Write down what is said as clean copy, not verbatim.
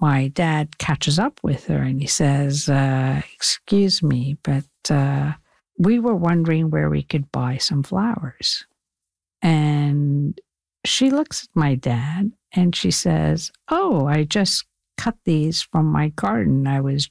my dad catches up with her and he says, excuse me, but we were wondering where we could buy some flowers. And she looks at my dad and she says, oh, I just cut these from my garden. I was